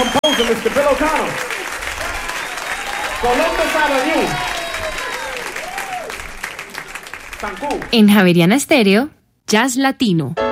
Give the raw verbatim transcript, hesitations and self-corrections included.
composer mister Bill O'Connell. Columbus Avenue. Cancún. En Javeriana Estéreo, Jazz Latino.